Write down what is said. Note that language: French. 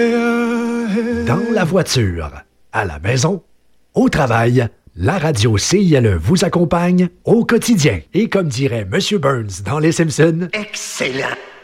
Dans la voiture, à la maison, au travail, la radio CILE vous accompagne au quotidien. Et comme dirait M. Burns dans Les Simpsons, excellent!